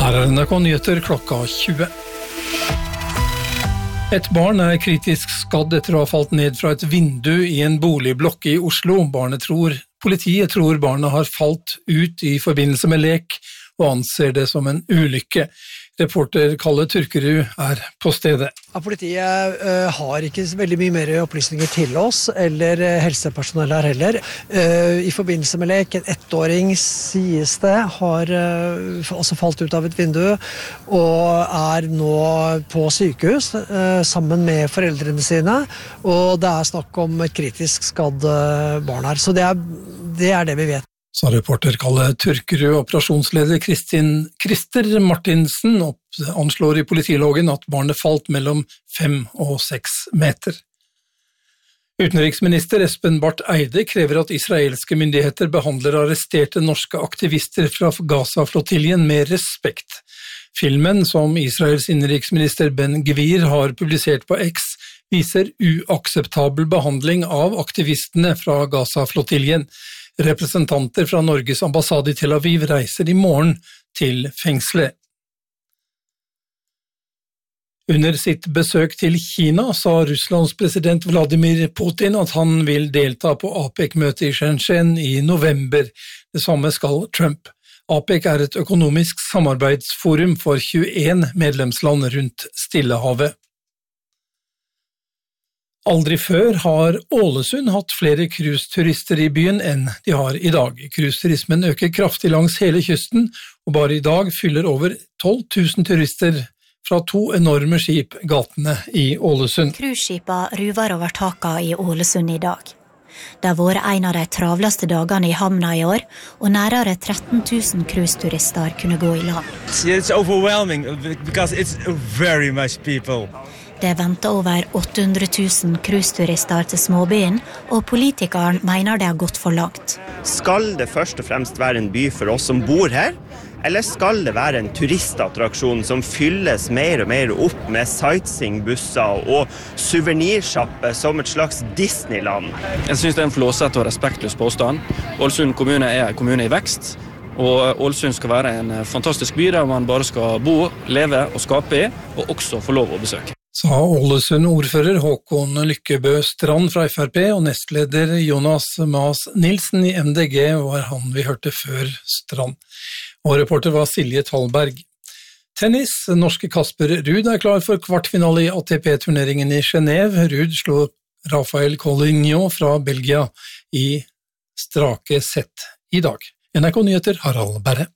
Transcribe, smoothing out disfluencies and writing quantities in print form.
Her NRK Nyheter klokka 20. Et barn kritisk skadd etter å ha falt ned fra et vindu i en boligblokk i Oslo. Politiet tror barnet har falt ut i forbindelse med lek og anser det som en ulykke. Reporter Kalle Turkerud på stedet. Politiet har ikke veldig mye mer opplysninger til oss, eller helsepersonell her heller. I forbindelse med lek, en 1-åring sies det, har også falt ut av et vindu, og nå på sykehus sammen med foreldrene sine, og det snakk om et kritisk skadd barn her. Så det er det vi vet. Sa reporter Kalle Turkerud. Operasjonsleder Christer Martinsen anslår i politiloggen at barnet falt mellom 5 og 6 meter. Utenriksminister Espen Barth Eide krever at israelske myndigheter behandler arresterte norske aktivister fra Gaza-flottiljen med respekt. Filmen som Israels innenriksminister Ben Gvir har publisert på X viser uakseptabel behandling av aktivistene fra Gaza-flottiljen. Representanter fra Norges ambassade i Tel Aviv reiser i morgen til fengselet. Under sitt besøk til Kina sa Russlands president Vladimir Putin at han vil delta på APEC-møtet i Shenzhen i november. Det samme skal Trump. APEC et økonomisk samarbeidsforum for 21 medlemsland rundt Stillehavet. Aldri før har Ålesund hatt flere cruiseturister i byen enn de har i dag. Cruiseturismen øker kraftig langs hele kysten, og bare i dag fyller over 12 000 turister fra 2 enorme skip gatene i Ålesund. Cruiseskipa ruver over taka i Ålesund i dag. Det har vært en av de travleste dagene i havna i år, og nærere 13 000 cruiseturister kunne gå i land. It's overwhelming because it's very much people. Det venter over 800 000 cruiseturister til småbyen, og politikeren mener det har gått for langt. Skal det først og fremst være en by for oss som bor her, eller skal det være en turistattraksjon som fylles mer og mer opp med sightseeingbusser og suvenirsjapper som et slags Disneyland? Jeg synes det en flåsete og respektløs påstand. Ålesund kommune en kommune i vekst, og Ålesund skal være en fantastisk by der man bare skal bo, leve og skape i, og også få lov å besøke. Sa Ålesund-ordfører Håkon Lykkebø Strand fra FrP, og nestleder Jonas Mas Nilsen i MDG var han vi hørte før Strand. Og reporter var Silje Tallberg. Tennis, norske Kasper Ruud klar for kvartfinale i ATP-turneringen i Genève. Ruud slo Rafael Collignon fra Belgia i strake sett i dag. NRK Nyheter, Harald Berre.